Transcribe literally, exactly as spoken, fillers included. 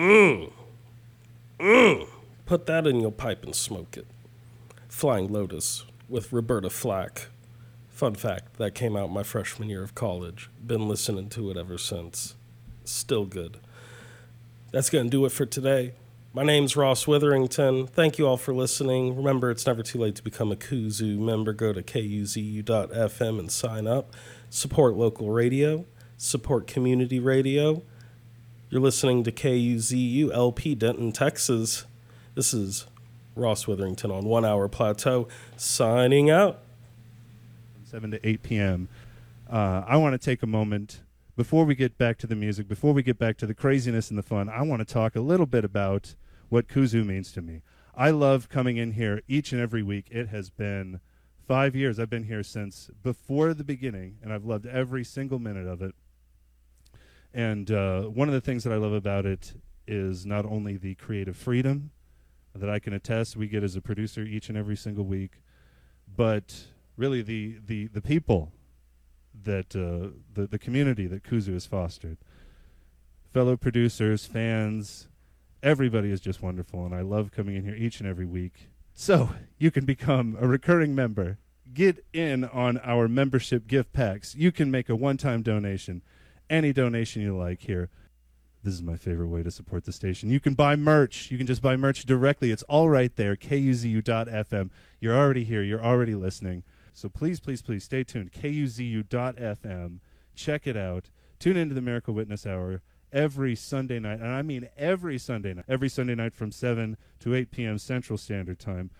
Mmm. Mmm. Put that in your pipe and smoke it. Flying Lotus with Roberta Flack. Fun fact, that came out my freshman year of college. Been listening to it ever since. Still good. That's going to do it for today. My name's Ross Witherington. Thank you all for listening. Remember, it's never too late to become a Kuzu member. Go to kuzu dot f m and sign up. Support local radio. Support community radio. You're listening to K U Z U L P Denton, Texas. This is Ross Witherington on One Hour Plateau, signing out. seven to eight p.m. Uh, I want to take a moment, before we get back to the music, before we get back to the craziness and the fun, I want to talk a little bit about what Kuzu means to me. I love coming in here each and every week. It has been five years. I've been here since before the beginning, and I've loved every single minute of it. And uh, one of the things that I love about it is not only the creative freedom that I can attest we get as a producer each and every single week, but really the the, the people that, uh, the, the community that Kuzu has fostered. Fellow producers, fans, everybody is just wonderful, and I love coming in here each and every week. So you can become a recurring member. Get in on our membership gift packs. You can make a one-time donation. Any donation you like here. This is my favorite way to support the station. You can buy merch. You can just buy merch directly. It's all right there, kuzu dot f m. You're already here. You're already listening. So please, please, please stay tuned. kuzu dot f m. Check it out. Tune into the Miracle Witness Hour every Sunday night. And I mean every Sunday night. Every Sunday night from seven to eight p.m. Central Standard Time.